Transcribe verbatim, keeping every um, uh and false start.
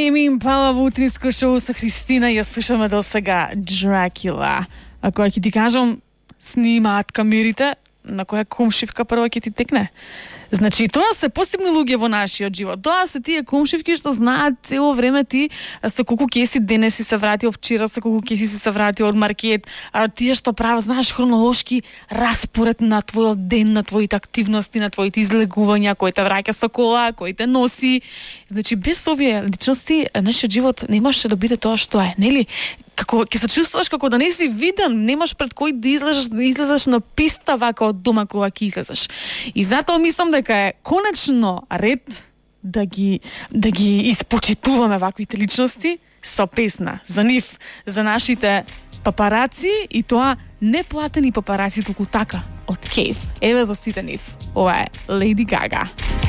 Теми Импала во утринско шоу со Христина. Ја слушаме до сега Дракула. А која ќе ти кажам, снимаат камерите, на која комшивка прво ќе ти текне. Значи, тоа се посебни луѓе во нашиот живот. Тоа се тие комшивки што знаат цело време ти со колку кеси денес си се вратил, вчера со колку кеси си се вратил од маркет, а тие што прават, знаеш, хронолошки распоред на твојот ден, на твоите активности, на твоите излегувања, кој те враќа со кола, кој те носи. Значи, без овие личности, нашиот живот не може да биде тоа што е, нели? Како ќе се чувствуваш како да не си виден, немаш пред кој да излезеш, да излезеш на писта вака од дома кога ќе излезеш. И затоа мислам дека е конечно ред да ги да ги испочитуваме ваквите личности со песна за нив, за нашите папараци, и тоа не платени папараци, туку така од кеф. Еве за сите нив. Ова е Леди Гага.